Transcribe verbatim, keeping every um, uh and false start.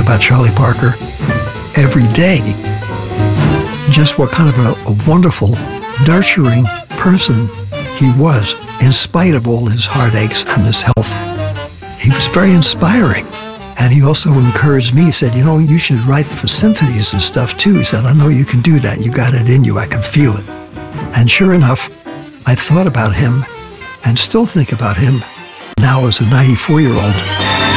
about Charlie Parker every day. Just what kind of a, a wonderful, nurturing person he was, in spite of all his heartaches and his health. He was very inspiring. And he also encouraged me. He said, you know, you should write for symphonies and stuff too. He said, I know you can do that. You got it in you. I can feel it. And sure enough, I thought about him and still think about him now as a ninety-four-year-old.